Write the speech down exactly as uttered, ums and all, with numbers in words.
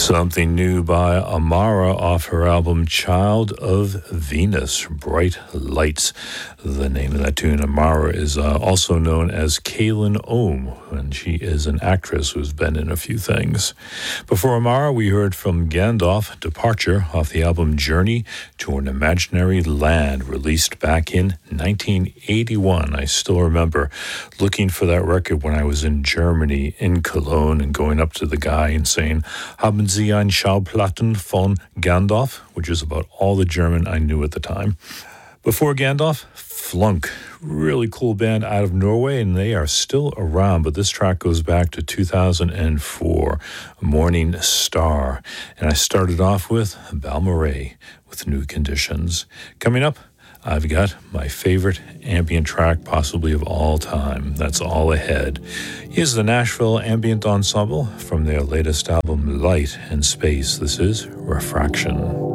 Something new by Amara off her album Child of Venus, Bright Lights. The name of that tune. Amara is uh, also known as Kaylin Ohm, and she is an actress who's been in a few things. Before Amara, we heard from Gandalf, Departure, off the album Journey to an Imaginary Land, released back in nineteen eighty-one. I still remember looking for that record when I was in Germany, in Cologne, and going up to the guy and saying, "Haben Sie ein Schallplatten von Gandalf?" which is about all the German I knew at the time. Before Gandalf, Flunk, really cool band out of Norway, and they are still around, but this track goes back to two thousand four, Morning Star. And I started off with Balmorhea with New Conditions. Coming up, I've got my favorite ambient track possibly of all time. That's All Ahead. Here's the Nashville Ambient Ensemble from their latest album, Light and Space. This is Refraction.